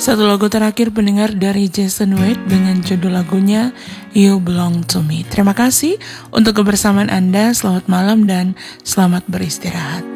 Satu lagu terakhir pendengar dari Jason Wade dengan judul lagunya You Belong to Me. Terima kasih untuk kebersamaan Anda, selamat malam dan selamat beristirahat.